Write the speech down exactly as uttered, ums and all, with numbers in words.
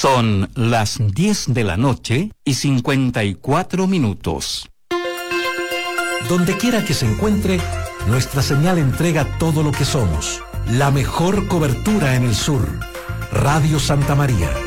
Son las diez de la noche y cincuenta y cuatro minutos. Donde quiera que se encuentre, nuestra señal entrega todo lo que somos. La mejor cobertura en el sur. Radio Santa María.